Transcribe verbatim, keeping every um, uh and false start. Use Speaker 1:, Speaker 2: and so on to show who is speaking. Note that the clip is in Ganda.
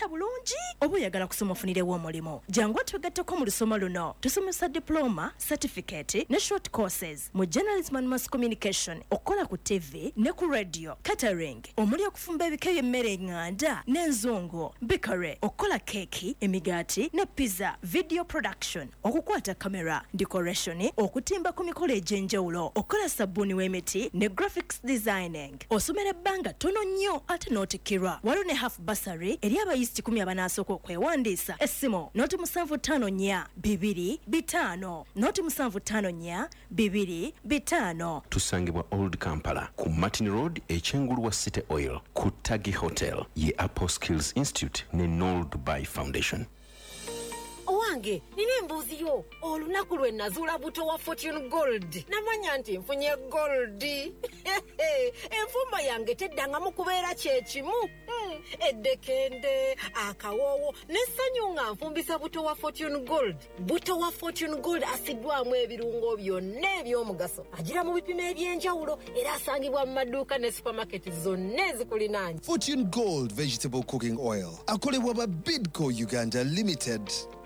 Speaker 1: oyita bulungi oba oyagala kusoma ofunirewo omulimu jangu twegatteko mu lusoma luno tusomesa diploma certificate ne short courses mu journalism and mass communication okola ku T V ne ku radio catering omuli okufumba ebika by'emmere nganda n'enzungu bikare okola keki emigaati ne pizza video production okukwata camera decoration okutimba ku mikolo egy'enjawulo okola sabbuuni w'emiti ne graphics designing osomera ebbanga tono nnyo ate n'otikirwa waliwo ne half bursary eri abayizi kikumi abanasooka okwewandiisa essimu noti musanvu ttaano nnya bibiri bitaano noti musanvu ttaano nnya bibiri bitaano.
Speaker 2: Tusangibwa Old Kampala ku Martin Road ekyengulu wa City Oil ku Tagi Hotel ye Apple Skills Institute ne Noel Dubai Foundation.
Speaker 3: Owange nina embuuzi yo olunaku lwe nazuula buto wa Fortune Gold namanya nti nfunye gold enfumba yange teddangamu kubeera kyekimu hmm. eddekende akawoowo n'essanyu nga nfumbisa buto wa Fortune Gold. Buto wa Fortune Gold asiddwamu ebirungo byonna eby'omugaso agira mu bipimo eby'enjawulo era asangibwa mu maduuka ne supermarket zonna ezikulinaanye.
Speaker 4: Fortune Gold Vegetable Cooking Oil akolebwa ba Bidco Uganda Limited.